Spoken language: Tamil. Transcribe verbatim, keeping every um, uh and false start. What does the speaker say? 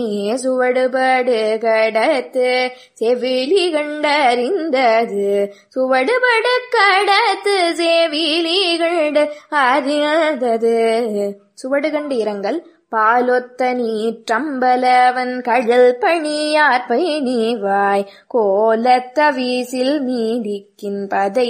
சுவடுபடு கடத்து செவிலி கண்டறிந்தது சுவடுபடு கடத்து செவிலி கண்டு அறிந்தது. சுவடு கண்டு இரங்கல். பாலொத்த நீற்றம்பலவன் கழல் பணியாற்பை நீவாய் கோலத்த வீசில் நீடிக்கின் பதை